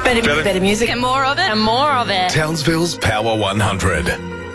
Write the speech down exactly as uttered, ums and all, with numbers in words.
Better, better music. And more of it. And more of it. Townsville's Power one hundred.